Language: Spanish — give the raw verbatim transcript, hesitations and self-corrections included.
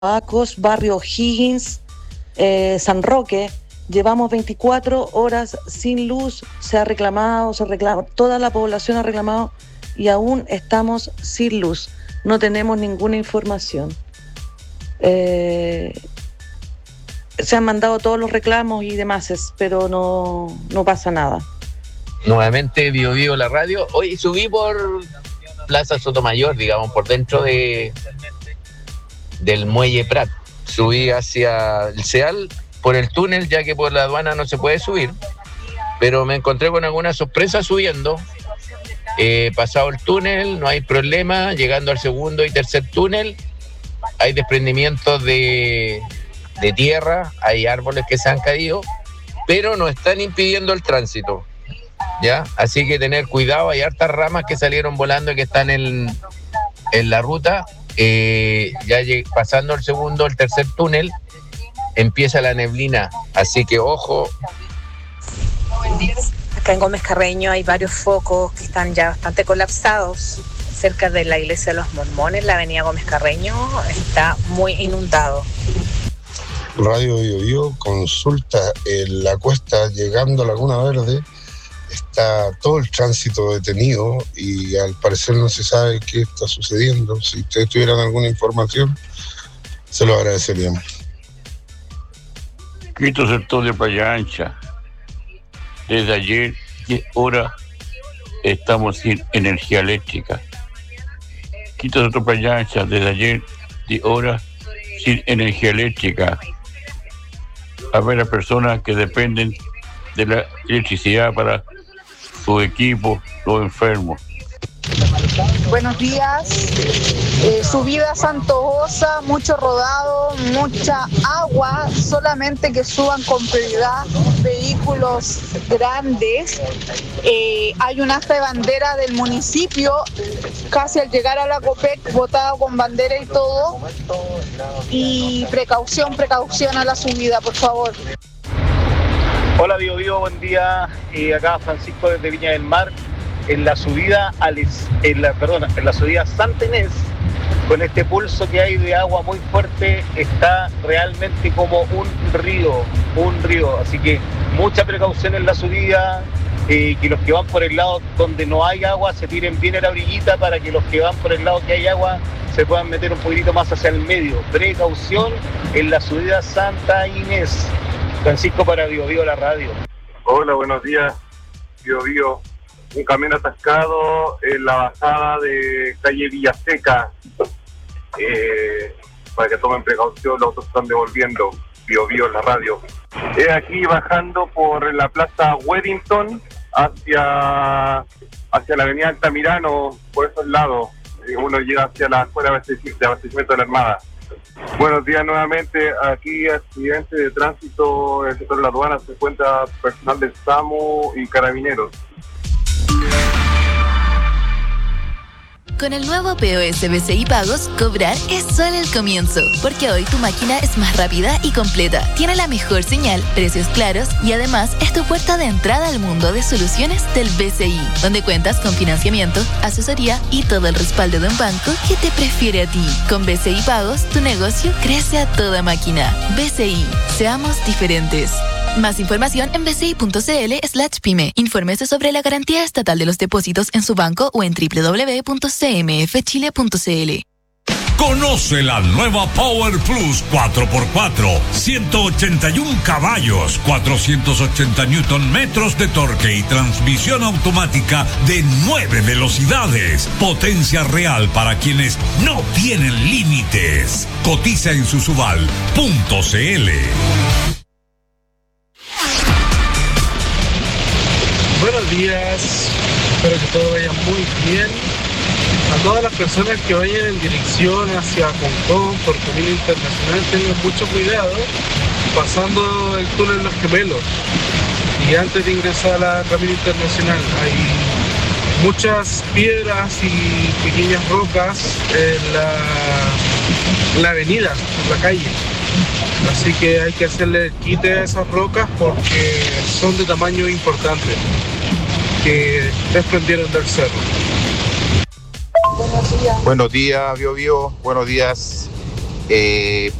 Pacos, Barrio Higgins, eh, San Roque. Llevamos veinticuatro horas sin luz, se ha reclamado, se reclama, toda la población ha reclamado y aún estamos sin luz. No tenemos ninguna información. Eh, se han mandado todos los reclamos y demás, pero no, no pasa nada. Nuevamente Bio Bio la radio. Hoy subí por Plaza Sotomayor, digamos, por dentro de del Muelle Prat. Subí hacia el Ceal por el túnel, ya que por la aduana no se puede subir, pero me encontré con alguna sorpresa subiendo. Eh, pasado el túnel, no hay problema. Llegando al segundo y tercer túnel, hay desprendimientos de, de tierra, hay árboles que se han caído, pero no están impidiendo el tránsito, ¿ya? Así que tener cuidado, hay hartas ramas que salieron volando y que están en, en la ruta. Eh, ya lleg- pasando el segundo, el tercer túnel, empieza la neblina, así que ojo. Acá en Gómez Carreño hay varios focos que están ya bastante colapsados. Cerca de la iglesia de los Mormones, la avenida Gómez Carreño está muy inundado. Radio Bio Bio consulta en la cuesta llegando a Laguna Verde. Está todo el tránsito detenido y al parecer no se sabe qué está sucediendo. Si ustedes tuvieran alguna información, se lo agradeceríamos. Quito sector de Playa Ancha. Desde ayer, diez horas, estamos sin energía eléctrica. Quito sector Playa Ancha, desde ayer, diez horas, sin energía eléctrica. A ver, las personas que dependen de la electricidad para su equipo, los enfermos. Buenos días. Eh, subida Santosa, mucho rodado, mucha agua, solamente que suban con prioridad vehículos grandes. Eh, hay un asta de bandera del municipio, casi al llegar a la Copec, botado con bandera y todo. Y precaución, precaución a la subida, por favor. Hola Bio Bio, buen día. Eh, acá Francisco desde Viña del Mar. En la subida a Les, en la, perdona, en la subida a Santa Inés, con este pulso que hay de agua muy fuerte, está realmente como un río, un río. Así que mucha precaución en la subida, eh, que los que van por el lado donde no hay agua se tiren bien en la orillita para que los que van por el lado que hay agua se puedan meter un poquitito más hacia el medio. Precaución en la subida a Santa Inés. Francisco para Bio Bio la radio. Hola, buenos días, Bio Bio. Un camión atascado en la bajada de calle Villaseca. Eh, para que tomen precaución, los autos están devolviendo. Bio Bio en la radio. Es aquí bajando por la plaza Weddington hacia, hacia la avenida Altamirano, por esos lados. Uno llega hacia la escuela de abastecimiento de la Armada. Buenos días nuevamente. Aquí accidente de tránsito en el sector de la aduana. Se encuentra personal del SAMU y carabineros. Con el nuevo P O S B C I Pagos, cobrar es solo el comienzo, porque hoy tu máquina es más rápida y completa, tiene la mejor señal, precios claros y además es tu puerta de entrada al mundo de soluciones del B C I, donde cuentas con financiamiento, asesoría y todo el respaldo de un banco que te prefiere a ti. Con B C I Pagos, tu negocio crece a toda máquina. B C I, seamos diferentes. Más información en bci.cl slash pyme. Infórmese sobre la garantía estatal de los depósitos en su banco o en doble u doble u doble u punto c m f chile punto c l. Conoce la nueva Power Plus cuatro por cuatro, ciento ochenta y uno caballos, cuatrocientos ochenta newton metros de torque y transmisión automática de nueve velocidades. Potencia real para quienes no tienen límites. Cotiza en susubal punto c l. Buenos días, espero que todo vaya muy bien. A todas las personas que vayan en dirección hacia Hong Kong por camino internacional, tengan mucho cuidado pasando el túnel Los Gemelos. Y antes de ingresar a la camino internacional hay muchas piedras y pequeñas rocas en la, en la avenida, en la calle. Así que hay que hacerle el quite a esas rocas porque son de tamaño importante, que desprendieron del cerro. Buenos días, Bio Bio. Buenos días. eh,